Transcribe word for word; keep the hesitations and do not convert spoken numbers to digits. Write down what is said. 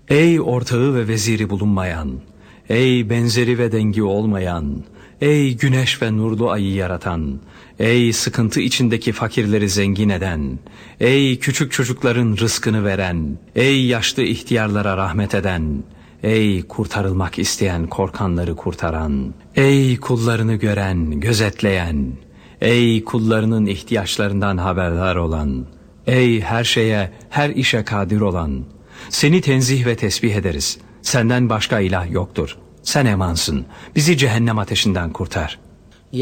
Ey ortağı ve veziri bulunmayan, ey benzeri ve dengi olmayan, ey güneş ve nurlu ayı yaratan, ey sıkıntı içindeki fakirleri zengin eden, ey küçük çocukların rızkını veren, ey yaşlı ihtiyarlara rahmet eden, ey kurtarılmak isteyen korkanları kurtaran, ey kullarını gören, gözetleyen, ey kullarının ihtiyaçlarından haberdar olan, ey her şeye, her işe kadir olan, seni tenzih ve tesbih ederiz. Senden başka ilah yoktur. Sen emansın. Bizi cehennem ateşinden kurtar.